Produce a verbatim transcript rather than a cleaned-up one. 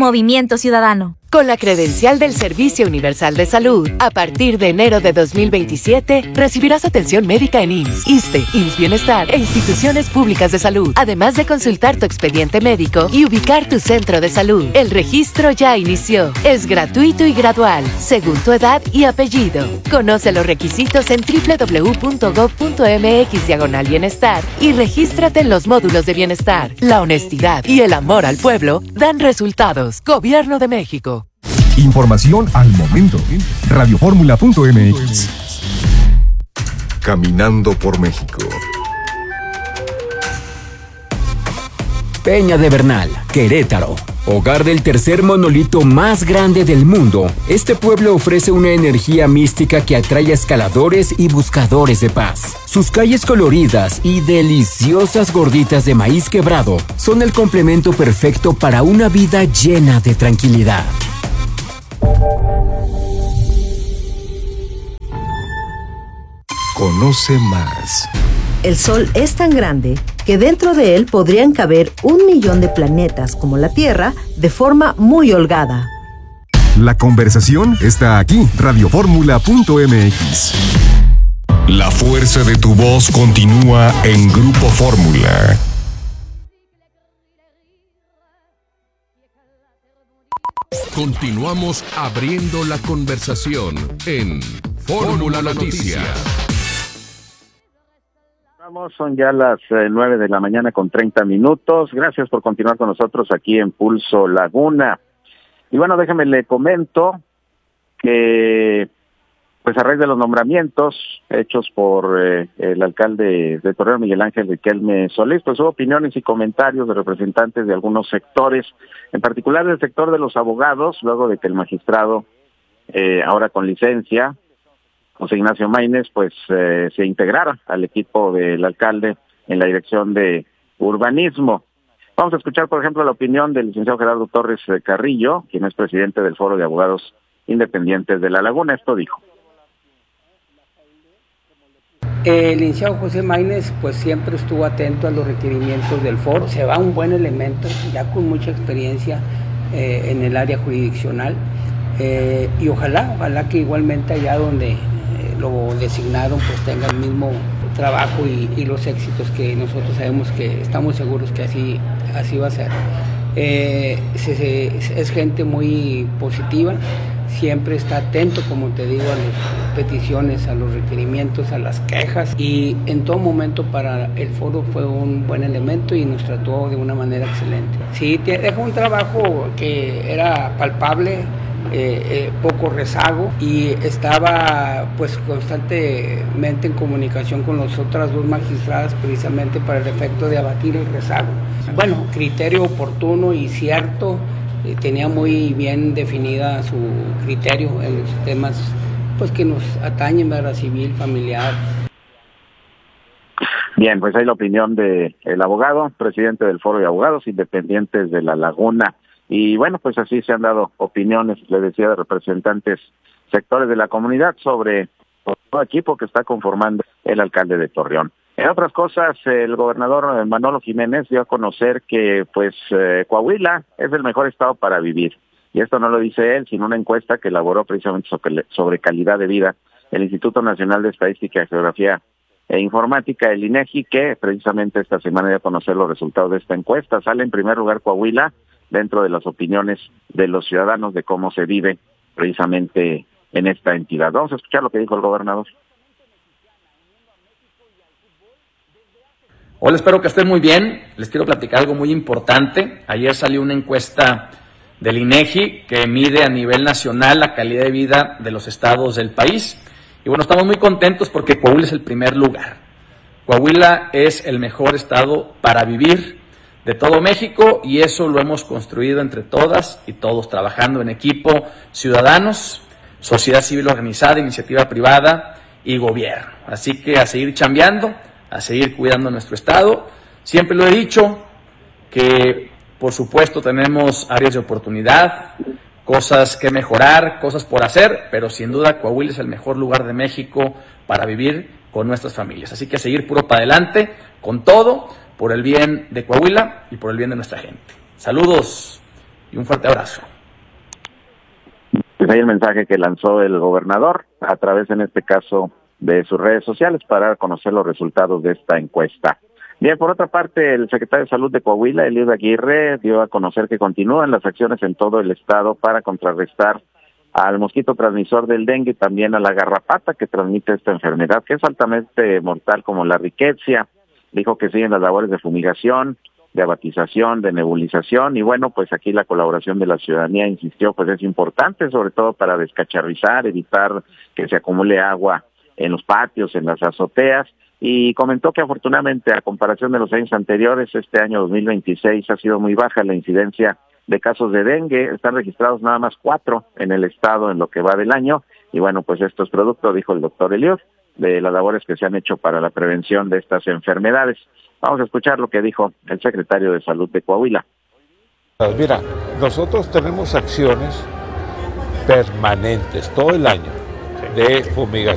Movimiento Ciudadano. Con la credencial del Servicio Universal de Salud, a partir de enero de dos mil veintisiete, recibirás atención médica en I M S S, ISSSTE, I M S S Bienestar e instituciones públicas de salud, además de consultar tu expediente médico y ubicar tu centro de salud. El registro ya inició. Es gratuito y gradual, según tu edad y apellido. Conoce los requisitos en doble u doble u doble u punto gob punto eme equis diagonal bienestar y regístrate en los módulos de bienestar. La honestidad y el amor al pueblo dan resultados. Gobierno de México. Información al momento. radioformula punto eme equis. Caminando por México. Peña de Bernal, Querétaro. Hogar del tercer monolito más grande del mundo, este pueblo ofrece una energía mística que atrae a escaladores y buscadores de paz. Sus calles coloridas y deliciosas gorditas de maíz quebrado son el complemento perfecto para una vida llena de tranquilidad. Conoce más. El Sol es tan grande que dentro de él podrían caber un millón de planetas como la Tierra de forma muy holgada. La conversación está aquí, radioformula punto eme equis. La fuerza de tu voz continúa en Grupo Fórmula. Continuamos abriendo la conversación en Fórmula Noticias. Son ya las eh, nueve de la mañana con treinta minutos. Gracias por continuar con nosotros aquí en Pulso Laguna. Y bueno, déjeme le comento que pues a raíz de los nombramientos hechos por eh, el alcalde de Torreón, Miguel Ángel Riquelme Solís, pues hubo opiniones y comentarios de representantes de algunos sectores, en particular del sector de los abogados, luego de que el magistrado, eh, ahora con licencia, José Ignacio Maínez, pues eh, se integrara al equipo del alcalde en la dirección de urbanismo. Vamos a escuchar, por ejemplo, la opinión del licenciado Gerardo Torres Carrillo, quien es presidente del Foro de Abogados Independientes de La Laguna. Esto dijo. El licenciado José Maínez pues siempre estuvo atento a los requerimientos del foro, se va un buen elemento, ya con mucha experiencia eh, en el área jurisdiccional, eh, y ojalá, ojalá que igualmente allá donde eh, lo designaron pues tenga el mismo trabajo y, y los éxitos que nosotros sabemos, que estamos seguros que así, así va a ser. Eh, se, se, es gente muy positiva, siempre está atento, como te digo, a las peticiones, a los requerimientos, a las quejas, y en todo momento para el foro fue un buen elemento y nos trató de una manera excelente. Sí, te deja un trabajo que era palpable, eh, eh, poco rezago, y estaba pues constantemente en comunicación con las otras dos magistradas precisamente para el efecto de abatir el rezago. Bueno, criterio oportuno y cierto. Tenía muy bien definida su criterio en los temas pues que nos atañen, ¿verdad? Civil, familiar. Bien, pues hay la opinión de el abogado, presidente del Foro de Abogados Independientes de La Laguna. Y bueno, pues así se han dado opiniones, le decía, de representantes sectores de la comunidad sobre todo el equipo que está conformando el alcalde de Torreón. En otras cosas, el gobernador Manolo Jiménez dio a conocer que pues eh, Coahuila es el mejor estado para vivir. Y esto no lo dice él, sino una encuesta que elaboró precisamente sobre, sobre calidad de vida el Instituto Nacional de Estadística, Geografía e Informática, el INEGI, que precisamente esta semana dio a conocer los resultados de esta encuesta. Sale en primer lugar Coahuila dentro de las opiniones de los ciudadanos de cómo se vive precisamente en esta entidad. Vamos a escuchar lo que dijo el gobernador. Hola, espero que estén muy bien. Les quiero platicar algo muy importante. Ayer salió una encuesta del INEGI que mide a nivel nacional la calidad de vida de los estados del país. Y bueno, estamos muy contentos porque Coahuila es el primer lugar. Coahuila es el mejor estado para vivir de todo México, y eso lo hemos construido entre todas y todos, trabajando en equipo, ciudadanos, sociedad civil organizada, iniciativa privada y gobierno. Así que a seguir chambeando, a seguir cuidando nuestro estado. Siempre lo he dicho, que por supuesto tenemos áreas de oportunidad, cosas que mejorar, cosas por hacer, pero sin duda Coahuila es el mejor lugar de México para vivir con nuestras familias. Así que a seguir puro para adelante, con todo, por el bien de Coahuila y por el bien de nuestra gente. Saludos y un fuerte abrazo. Pues ahí el mensaje que lanzó el gobernador a través, en este caso, de sus redes sociales para conocer los resultados de esta encuesta. Bien, por otra parte, el secretario de Salud de Coahuila, Eliud Aguirre, dio a conocer que continúan las acciones en todo el estado para contrarrestar al mosquito transmisor del dengue y también a la garrapata que transmite esta enfermedad, que es altamente mortal como la riqueza. Dijo que siguen las labores de fumigación, de abatización, de nebulización, y bueno, pues aquí la colaboración de la ciudadanía, insistió, pues es importante, sobre todo para descacharrizar, evitar que se acumule agua en los patios, en las azoteas, y comentó que afortunadamente, a comparación de los años anteriores, este año dos mil veintiséis ha sido muy baja la incidencia de casos de dengue. Están registrados nada más cuatro en el estado en lo que va del año, y bueno, pues esto es producto, dijo el doctor Eliud, de las labores que se han hecho para la prevención de estas enfermedades. Vamos a escuchar lo que dijo el secretario de Salud de Coahuila. Mira, nosotros tenemos acciones permanentes todo el año de fumigación.